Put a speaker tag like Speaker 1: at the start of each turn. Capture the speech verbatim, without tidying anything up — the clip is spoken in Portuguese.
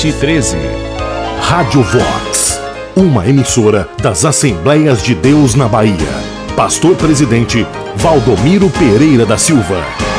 Speaker 1: sete e treze.
Speaker 2: Rádio Vox, uma emissora das Assembleias de Deus na Bahia. Pastor Presidente Valdomiro Pereira da Silva.